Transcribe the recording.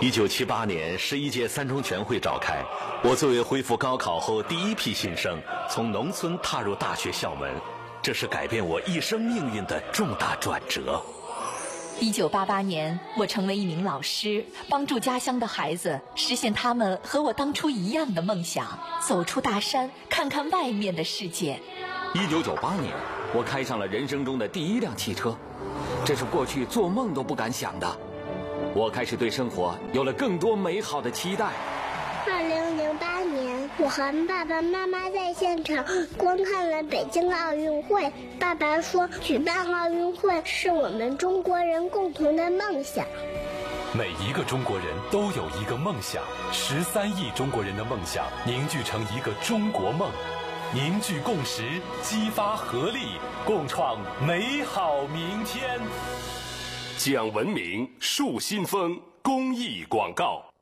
1978年11届三中全会召开，我作为恢复高考后第一批新生，从农村踏入大学校门，这是改变我一生命运的重大转折。 1988年，我成为一名老师，帮助家乡的孩子实现他们和我当初一样的梦想，走出大山，看看外面的世界。 1998年，我开上了人生中的第一辆汽车，这是过去做梦都不敢想的。我开始对生活有了更多美好的期待。 2008年，我和爸爸妈妈在现场观看了北京奥运会。爸爸说，举办奥运会是我们中国人共同的梦想。 每一个中国人都有一个梦想，13亿中国人的梦想凝聚成一个中国梦，凝聚共识，激发合力，共创美好明天。 讲文明，树新风，公益广告。